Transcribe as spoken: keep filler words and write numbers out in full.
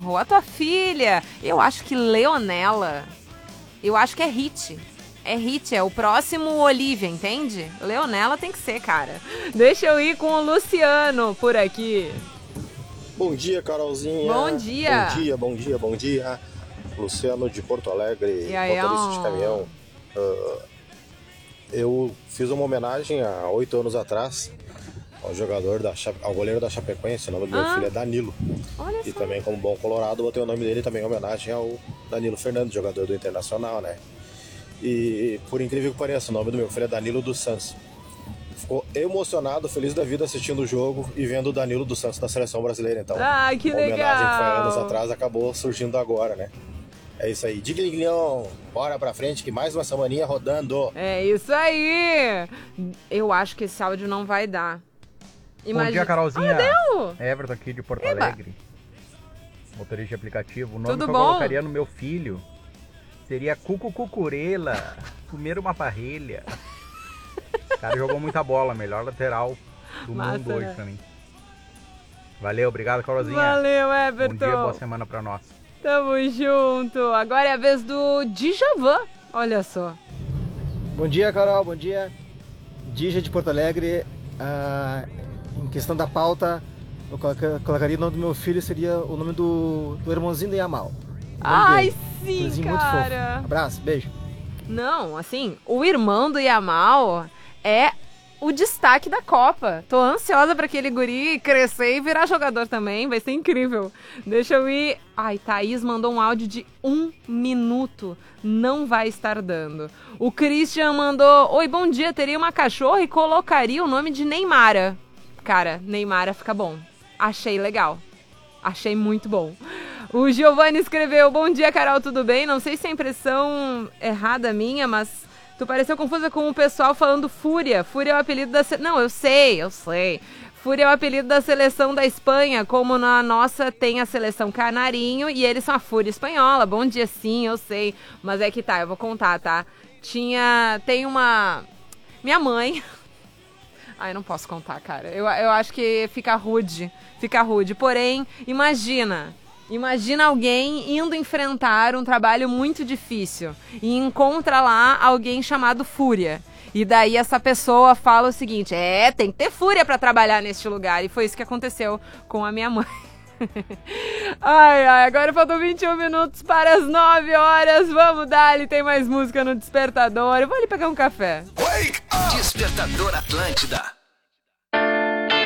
erro. A tua filha, eu acho que Leonela, eu acho que é hit. É hit, é o próximo Olivia, entende? Leonela tem que ser, cara. Deixa eu ir com o Luciano por aqui. Bom dia, Carolzinha. Bom dia. Bom dia, bom dia, bom dia. Luciano de Porto Alegre, E aí, motorista ó. de caminhão. Uh, eu fiz uma homenagem há oito anos atrás ao jogador, da, ao goleiro da Chapecoense. O nome do meu Ah, filho é Danilo. Olha E só. também, como bom colorado, botei o nome dele também em homenagem ao Danilo Fernandes, jogador do Internacional, né? E, por incrível que pareça, o nome do meu filho é Danilo dos Santos. Ficou emocionado, feliz da vida assistindo o jogo e vendo o Danilo dos Santos na seleção brasileira. Então, Ah, que a homenagem legal. que foi anos atrás acabou surgindo agora, né? É isso aí. Digliguilhão, bora pra frente que mais uma semaninha rodando. É isso aí. Eu acho que esse áudio não vai dar. Imagina... Bom dia, Carolzinha. Ah, deu. Everton aqui de Porto Eba. Alegre. Motorista de aplicativo. O nome Tudo que eu bom? colocaria no meu filho seria Cucucucurela. Comer uma parrelha. O cara jogou muita bola. Melhor lateral do Massa, mundo hoje né? pra mim. Valeu, obrigado, Carolzinha. Valeu, Everton. Bom dia, boa semana pra nós. Tamo junto. Agora é a vez do Djavan. Olha só. Bom dia, Carol. Bom dia. Dija de Porto Alegre. Ah, em questão da pauta, eu coloca- colocaria o nome do meu filho, seria o nome do, do irmãozinho do Yamal. O nome Ai, dele. sim, Coisinha muito cara. fofo. Abraço, beijo. Não, assim, o irmão do Yamal é o destaque da Copa. Tô ansiosa pra aquele guri crescer e virar jogador também. Vai ser incrível. Deixa eu ir. Ai, Thaís mandou um áudio de um minuto. Não vai estar dando. O Christian mandou: oi, bom dia. Teria uma cachorra e colocaria o nome de Neymara. Cara, Neymara fica bom. Achei legal. Achei muito bom. O Giovanni escreveu: bom dia, Carol, tudo bem? Não sei se é impressão errada minha, mas tu pareceu confusa com o pessoal falando Fúria. Fúria é o apelido da... Se... Não, eu sei, eu sei. Fúria é o apelido da seleção da Espanha, como na nossa tem a seleção Canarinho e eles são a Fúria Espanhola. Bom dia, sim, eu sei. Mas é que tá, eu vou contar, tá? Tinha... Tem uma... Minha mãe... Ai, não posso contar, cara. Eu, eu acho que fica rude. Fica rude. Porém, imagina... Imagina alguém indo enfrentar um trabalho muito difícil e encontra lá alguém chamado Fúria. E daí essa pessoa fala o seguinte: é, tem que ter fúria pra trabalhar neste lugar. E foi isso que aconteceu com a minha mãe. Ai, ai, agora faltam vinte e um minutos para as nove horas. Vamos dar, ali tem mais música no Despertador. Eu vou ali pegar um café. Despertador Atlântida.